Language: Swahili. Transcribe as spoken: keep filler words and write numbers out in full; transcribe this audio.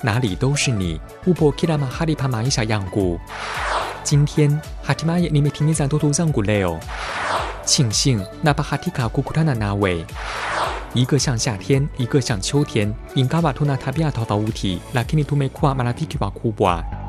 哪里都是你。Upo kila mahali pa maisha yangu。今天 hatimaye nimetimiza ndoto zangu leo。庆幸 nabahatika kukutana nawe。一个像夏天，一个像秋天。Ingawa tuna tabia tofauti, lakini tumekuwa marafiki wakubwa。